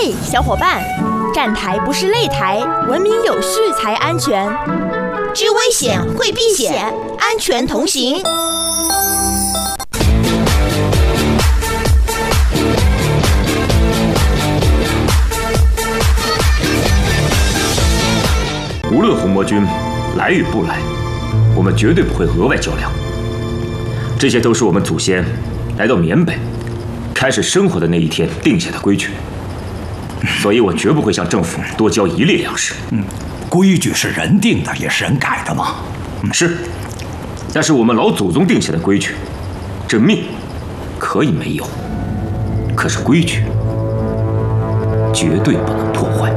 嘿，小伙伴，站台不是擂台，文明有序才安全。 知危险，会避险，安全同行。 无论红魔军来与不来，我们绝对不会额外较量。这些都是我们祖先来到缅北开始生活的那一天定下的规矩，所以我绝不会向政府多交一粒粮食。 规矩是人定的，也是人改的嘛。 是，但是我们老祖宗定下的规矩，这命可以没有，可是规矩绝对不能破坏。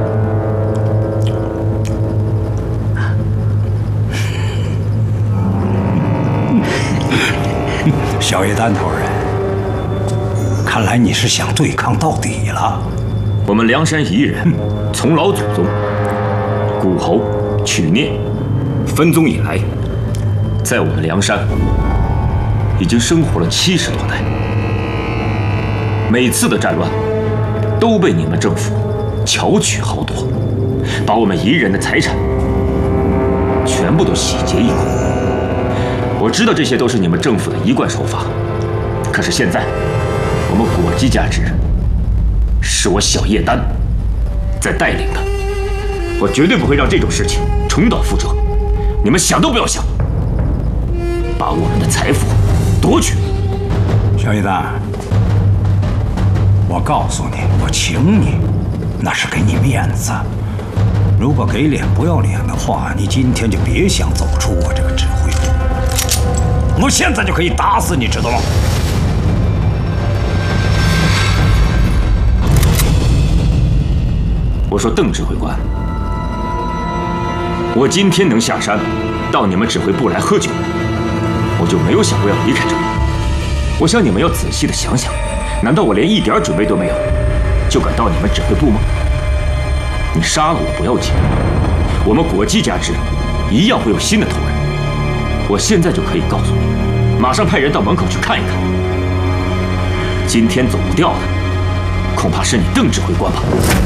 小叶丹头人，看来你是想对抗到底了。 我们梁山彝人从老祖宗古侯取聂分宗以来，在我们梁山已经生活了70多代。每次的战乱都被你们政府巧取豪夺，把我们彝人的财产全部都洗劫一空。我知道这些都是你们政府的一贯手法，可是现在我们果姬家支是我小叶丹在带领的，我绝对不会让这种事情重蹈覆辙。你们想都不要想，把我们的财富夺取。 小叶丹，我告诉你，我请你，那是给你面子。如果给脸不要脸的话，你今天就别想走出我这个指挥部。我现在就可以打死你，知道吗？ 我说邓指挥官，我今天能下山到你们指挥部来喝酒，我就没有想过要离开这里。我想你们要仔细的想想，难道我连一点准备都没有，就敢到你们指挥部吗？你杀了我不要紧，我们果姬家支一样会有新的头人。我现在就可以告诉你，马上派人到门口去看一看。今天走不掉的，恐怕是你邓指挥官吧。